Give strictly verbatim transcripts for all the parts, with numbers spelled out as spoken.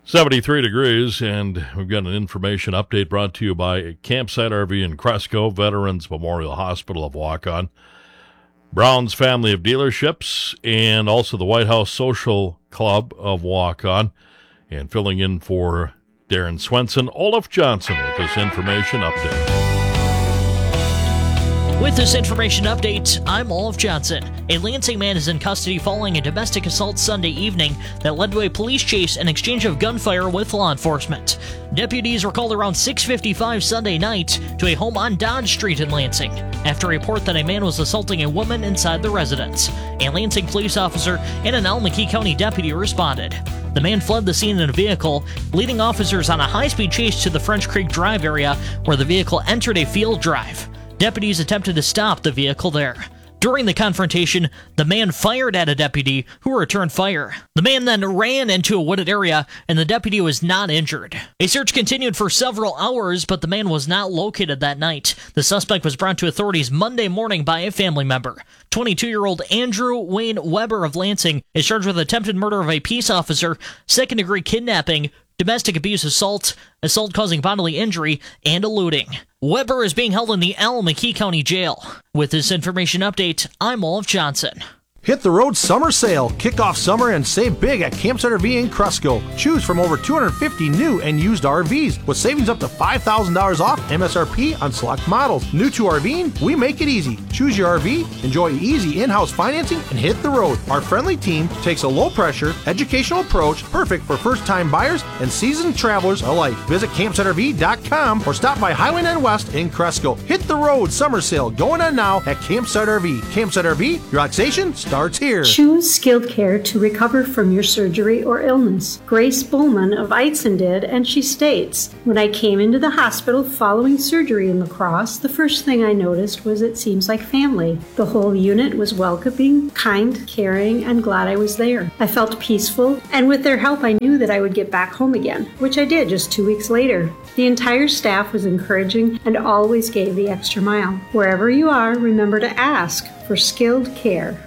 seventy-three degrees, and we've got an information update brought to you by Campsite R V in Cresco, Veterans Memorial Hospital of Waukon, Brown's Family of Dealerships, and also the White House Social Club of Waukon. And filling in for Darren Swenson, Olaf Johnson with this information update. With this information update, I'm Olaf Johnson. A Lansing man is in custody following a domestic assault Sunday evening that led to a police chase and exchange of gunfire with law enforcement. Deputies were called around six fifty-five Sunday night to a home on Dodge Street in Lansing after a report that a man was assaulting a woman inside the residence. A Lansing police officer and an Alameda County deputy responded. The man fled the scene in a vehicle, leading officers on a high-speed chase to the French Creek Drive area where the vehicle entered a field drive. Deputies attempted to stop the vehicle there. During the confrontation, the man fired at a deputy who returned fire. The man then ran into a wooded area, and the deputy was not injured. A search continued for several hours, but the man was not located that night. The suspect was brought to authorities Monday morning by a family member. twenty-two-year-old Andrew Wayne Weber of Lansing is charged with attempted murder of a peace officer, second-degree kidnapping, domestic abuse assault, assault causing bodily injury, and eluding. Weber is being held in the Alameda County Jail. With this information update, I'm Olaf Johnson. Hit the road summer sale. Kick off summer and save big at Campsite R V in Cresco. Choose from over two hundred fifty new and used R Vs with savings up to five thousand dollars off M S R P on select models. New to RVing? We make it easy. Choose your R V, enjoy easy in-house financing, and hit the road. Our friendly team takes a low-pressure, educational approach perfect for first-time buyers and seasoned travelers alike. Visit campsite R V dot com or stop by Highwayland West in Cresco. Hit the road summer sale going on now at Campsite R V. Campsite R V, relaxation starts here. Choose skilled care to recover from your surgery or illness. Grace Bowman of Eitzen did, and she states, when I came into the hospital following surgery in La Crosse, the first thing I noticed was it seems like family. The whole unit was welcoming, kind, caring, and glad I was there. I felt peaceful, and with their help I knew that I would get back home again, which I did just two weeks later. The entire staff was encouraging and always gave the extra mile. Wherever you are, remember to ask for skilled care.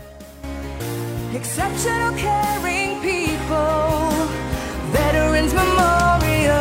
Exceptional caring people, Veterans Memorial.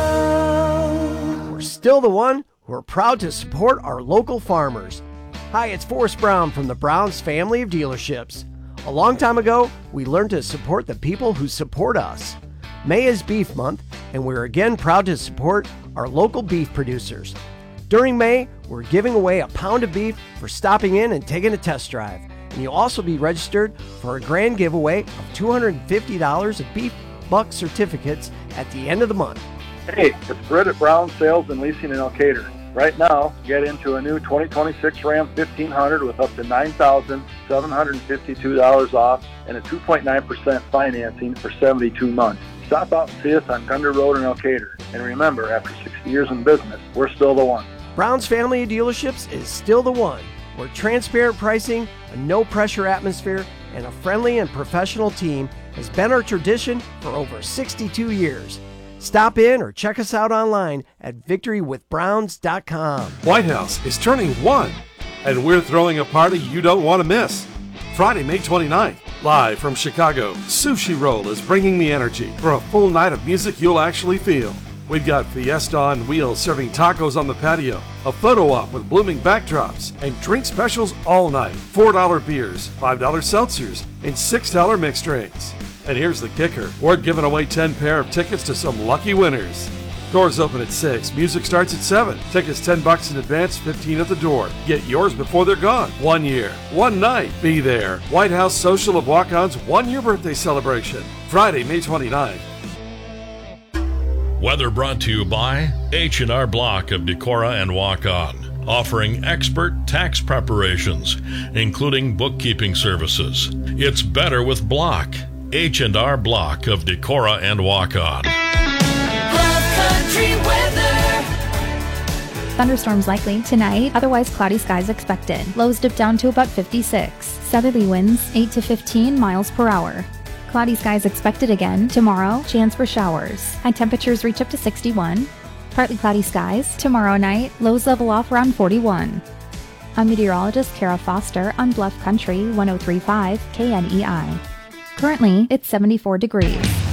We're still the one who are proud to support our local farmers. Hi, it's Forrest Brown from the Brown's Family of Dealerships. A long time ago, we learned to support the people who support us. May is Beef Month, and we're again proud to support our local beef producers. During May, we're giving away a pound of beef for stopping in and taking a test drive. And you'll also be registered for a grand giveaway of two hundred fifty dollars of Beef Buck certificates at the end of the month. Hey, it's Britt at Brown Sales and Leasing in Elkader. Right now, get into a new twenty twenty-six Ram fifteen hundred with up to nine thousand seven hundred fifty-two dollars off and a two point nine percent financing for seventy-two months. Stop out and see us on Gunder Road in Elkader. And remember, after sixty years in business, we're still the one. Brown's Family of Dealerships is still the one. Where transparent pricing, a no-pressure atmosphere, and a friendly and professional team has been our tradition for over sixty-two years. Stop in or check us out online at victory with browns dot com. White House is turning one, and we're throwing a party you don't want to miss. Friday, May twenty-ninth, live from Chicago, Sushi Roll is bringing the energy for a full night of music you'll actually feel. We've got Fiesta on wheels serving tacos on the patio, a photo op with blooming backdrops, and drink specials all night. four dollar beers, five dollar seltzers, and six dollar mixed drinks. And here's the kicker. We're giving away ten pair of tickets to some lucky winners. Doors open at six. Music starts at seven. Tickets ten bucks in advance, fifteen at the door. Get yours before they're gone. One year, one night. Be there. White House Social of Wakon's one-year birthday celebration. Friday, May twenty-ninth. Weather brought to you by H and R Block of Decorah and Waukon, offering expert tax preparations, including bookkeeping services. It's better with Block. H and R Block of Decorah and Waukon. Love Country weather. Thunderstorms likely tonight, otherwise cloudy skies expected. Lows dip down to about fifty-six. Southerly winds eight to fifteen miles per hour. Cloudy skies expected again tomorrow, chance for showers. High temperatures reach up to sixty-one. Partly cloudy skies tomorrow night, lows level off around forty-one. I'm meteorologist Kara Foster on Bluff Country one oh three point five K N E I. Currently, it's seventy-four degrees.